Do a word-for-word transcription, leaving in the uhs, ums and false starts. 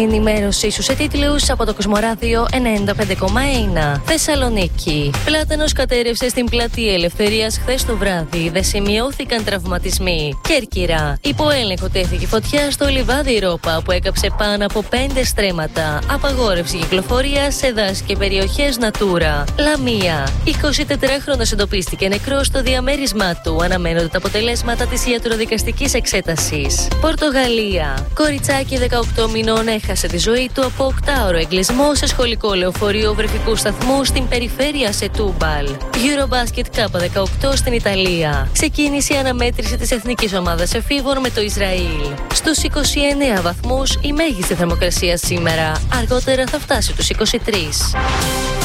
Η ενημέρωσή σου σε τίτλους από το Κοσμοράδιο ενενήντα πέντε κόμμα ένα. Θεσσαλονίκη. Πλάτανος κατέρευσε στην πλατεία Ελευθερίας χθες το βράδυ. Δεν σημειώθηκαν τραυματισμοί. Κέρκυρα. Υπό έλεγχο τέθηκε φωτιά στο λιβάδι Ρόπα που έκαψε πάνω από πέντε στρέμματα. Απαγόρευση κυκλοφορία σε δάση και περιοχές Natura. Λαμία. εικοσιτετράχρονος εντοπίστηκε νεκρός στο διαμέρισμά του. Αναμένονται τα αποτελέσματα της ιατροδικαστικής εξέτασης. Πορτογαλία. Κοριτσάκι δεκαοκτώ μηνών έχασε τη ζωή του από οκτάωρο εγκλισμό σε σχολικό λεωφορείο βρεφικού σταθμού στην περιφέρεια Σετούμπαλ. Eurobasket Κάπα δεκαοκτώ στην Ιταλία. Ξεκίνησε η αναμέτρηση της εθνικής ομάδας εφήβων με το Ισραήλ. Στους είκοσι εννέα βαθμούς η μέγιστη θερμοκρασία σήμερα. Αργότερα θα φτάσει τους είκοσι τρεις.